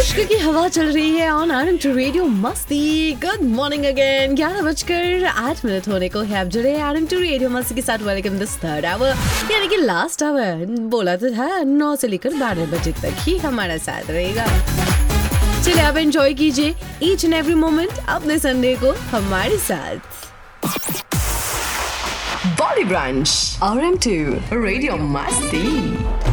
इश्क की हवा चल रही है ऑन आरएम टू रेडियो मस्ती। Good morning again. 11:08 होने को है। आप जुड़े आरएम टू रेडियो मस्ती के साथ। वेलकम दिस थर्ड आवर, यानी कि लास्ट आवर। बोला तो था 9 से लेकर 12 बजे तक ही हमारा साथ रहेगा। चलिए आप एंजॉय कीजिए ईच एंड एवरी मोमेंट अपने संडे को हमारे साथ। बॉडी ब्रांच RM2 रेडियो मस्ती।